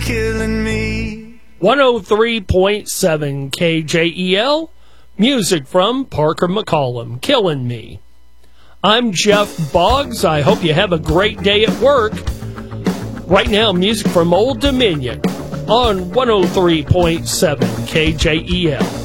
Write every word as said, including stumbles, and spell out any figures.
killing me. one oh three point seven K J E L, music from Parker McCollum, Killing Me. I'm Jeff Boggs. I hope you have a great day at work. Right now, music from Old Dominion on one oh three point seven K J E L.